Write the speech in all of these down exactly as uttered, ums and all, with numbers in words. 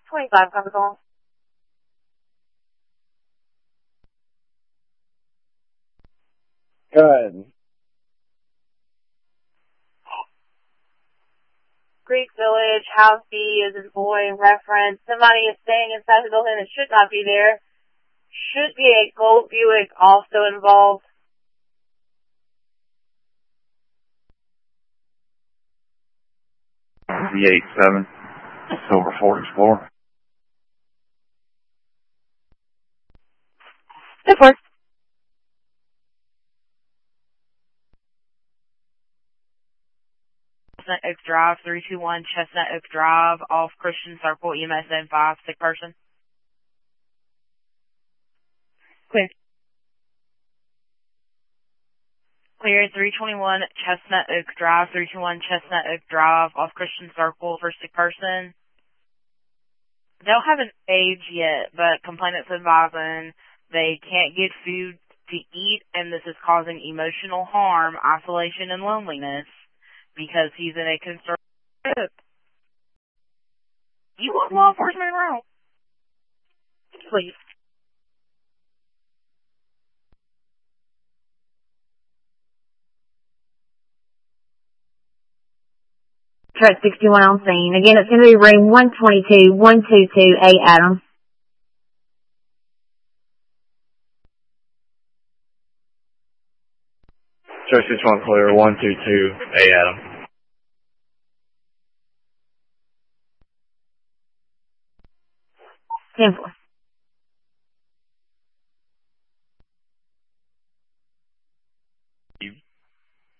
twenty-five, copy call. Go ahead. Greek Village, House B is in boy, reference. Somebody is staying inside the building that should not be there. Should be a gold Buick also involved. V eight seven, Silver Ford Explorer. Good work. Chestnut Oak Drive, three two one Chestnut Oak Drive, off Christian Circle, E M S N five, sick person. Clear. Clear, three twenty-one Chestnut Oak Drive, three two one Chestnut Oak Drive, off Christian Circle for sick person. They don't have an age yet, but complainant's advising they can't get food to eat, and this is causing emotional harm, isolation, and loneliness because he's in a conservative. You want law enforcement around? Please. Truck sixty-one on scene. Again, it's going to be room one twenty-two, one twenty-two, A Adam. Truck sixty-one clear, one two two, A Adam. ten four.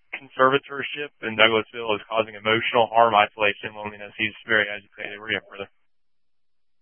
Conservatorship in Douglasville is causing emotional harm, isolation, loneliness. He's very agitated. Read up further.